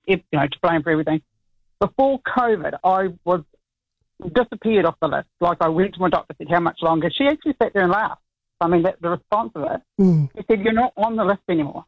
to blame for everything. Before COVID, I was disappeared off the list. Like, I went to my doctor, said, how much longer? She actually sat there and laughed. I mean, the response of it, she said, you're not on the list anymore.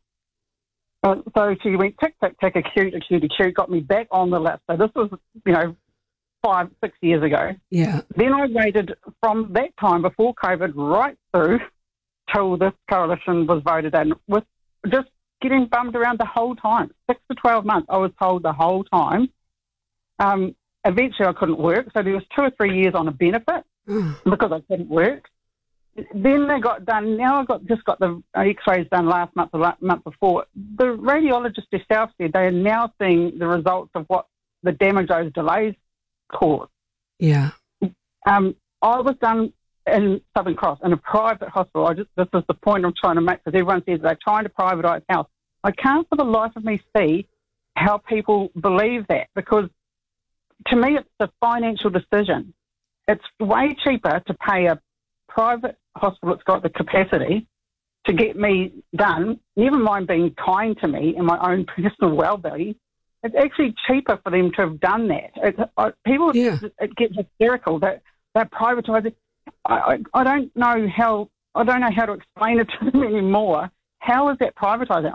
So she went tick, tick, tick, acute, got me back on the list. So this was, 5-6 years ago. Yeah. Then I waited from that time before COVID right through till this coalition was voted in, with just getting bummed around the whole time. 6 to 12 months, I was told the whole time. Eventually I couldn't work, so there was 2 or 3 years on a benefit because I couldn't work. Then they got done. Now I just got the X-rays done last month or month before. The radiologist herself said they are now seeing the results of what the damage those delays caused. Yeah. I was done in Southern Cross in a private hospital. This is the point I'm trying to make, because everyone says they're trying to privatise health. I can't for the life of me see how people believe that, because to me it's a financial decision. It's way cheaper to pay a private hospital that's got the capacity to get me done, never mind being kind to me and my own personal well-being. It's actually cheaper for them to have done that. People get hysterical that they're privatising. I don't know how to explain it to them anymore. How is that privatising?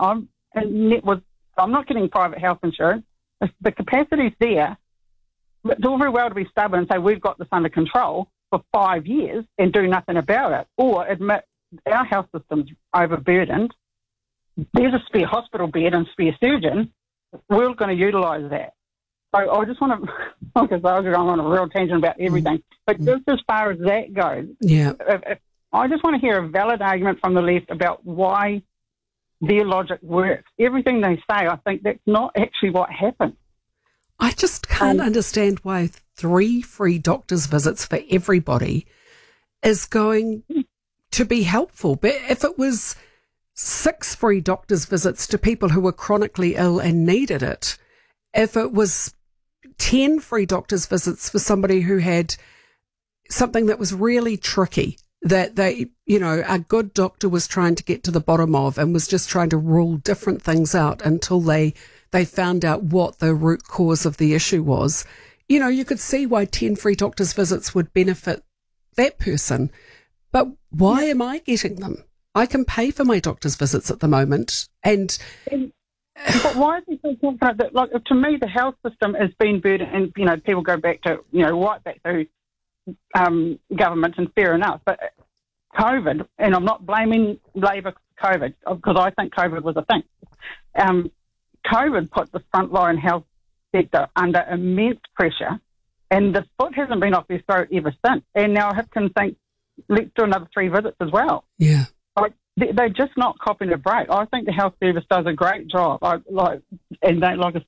I'm not getting private health insurance. The capacity's there, but it's all very well to be stubborn and say we've got this under control for 5 years and do nothing about it, or admit our health system's overburdened. There's a spare hospital bed and spare surgeon. We're going to utilise that. So I just want to, because I was going on a real tangent about everything, but just as far as that goes, I just want to hear a valid argument from the left about why their logic works. Everything they say, I think that's not actually what happened. I just can't understand why 3 free doctor's visits for everybody is going to be helpful. But if it was 6 free doctor's visits to people who were chronically ill and needed it, if it was 10 free doctor's visits for somebody who had something that was really tricky, that they, a good doctor was trying to get to the bottom of and was just trying to rule different things out until they found out what the root cause of the issue was. You could see why 10 free doctor's visits would benefit that person. But why am I getting them? I can pay for my doctor's visits at the moment. But why is he so confident that, like, to me, the health system has been burdened, and, people go back to, right back to government, and fair enough. But COVID, and I'm not blaming Labor for COVID, because I think COVID was a thing. COVID put the frontline health sector under immense pressure, and the foot hasn't been off their throat ever since. And now Hipkins thinks, let's do another 3 visits as well. Yeah. They're just not copping a break. I think the health service does a great job. Since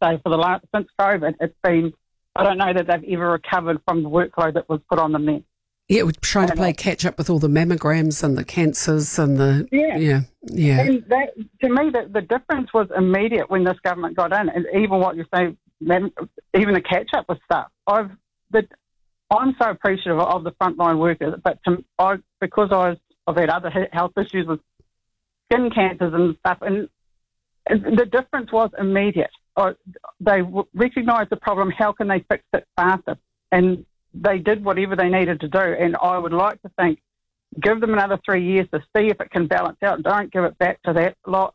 COVID, it's been, I don't know that they've ever recovered from the workload that was put on them then. Yeah, we're trying to play catch up with all the mammograms and the cancers and the... Yeah. And that, to me, the difference was immediate when this government got in. And even what you say, even the catch up with stuff. I'm so appreciative of the frontline workers, but because I've had other health issues with skin cancers and stuff, and the difference was immediate. They recognised the problem. How can they fix it faster? And they did whatever they needed to do. And I would like to think, give them another 3 years to see if it can balance out. Don't give it back to that lot.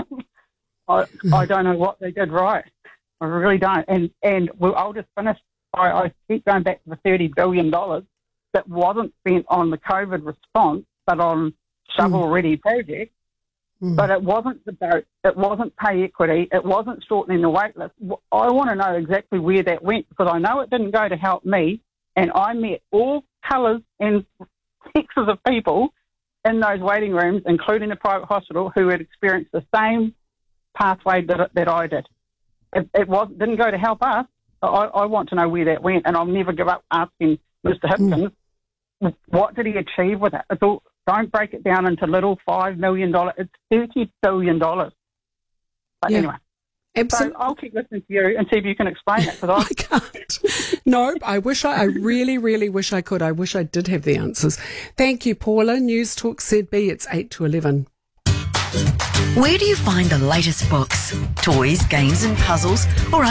I don't know what they did right. I really don't. And I'll just finish. I keep going back to the $30 billion that wasn't spent on the COVID response, but on shovel-ready projects. But it wasn't pay equity, it wasn't shortening the wait list. I want to know exactly where that went, because I know it didn't go to help me, and I met all colours and sexes of people in those waiting rooms, including the private hospital, who had experienced the same pathway that I did. It didn't go to help us. So I want to know where that went, and I'll never give up asking Mr. Hipkins, what did he achieve with it? It's all, don't break it down into little $5 million. It's $30 billion. But anyway. Absolutely. So I'll keep listening to you and see if you can explain it. I can't. No, I really, really wish I could. I wish I did have the answers. Thank you, Paula. News Talk ZB, it's 8 to 11. Where do you find the latest books, toys, games and puzzles, or